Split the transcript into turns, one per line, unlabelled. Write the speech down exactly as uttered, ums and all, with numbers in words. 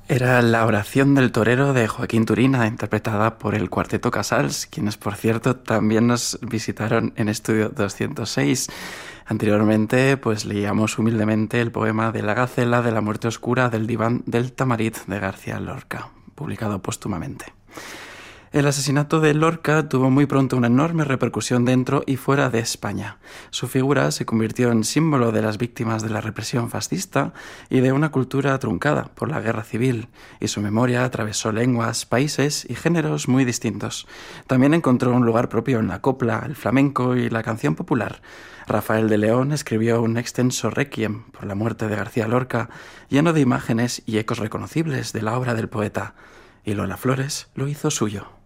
Era la oración del torero de Joaquín Turina, interpretada por el Cuarteto Casals, quienes, por cierto, también nos visitaron en Estudio doscientos seis. Anteriormente, pues leíamos humildemente el poema de la Gacela de la muerte oscura del diván del Tamarit de García Lorca, publicado póstumamente. El asesinato de Lorca tuvo muy pronto una enorme repercusión dentro y fuera de España. Su figura se convirtió en símbolo de las víctimas de la represión fascista y de una cultura truncada por la guerra civil, y su memoria atravesó lenguas, países y géneros muy distintos. También encontró un lugar propio en la copla, el flamenco y la canción popular. Rafael de León escribió un extenso requiem por la muerte de García Lorca, lleno de imágenes y ecos reconocibles de la obra del poeta, y Lola Flores lo hizo suyo.